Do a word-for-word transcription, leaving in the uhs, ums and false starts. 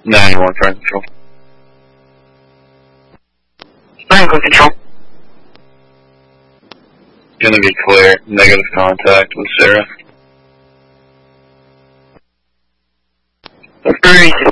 ninety-one, Frank Control. Franklin Control. Gonna be clear. Negative contact with Sarah. Breeze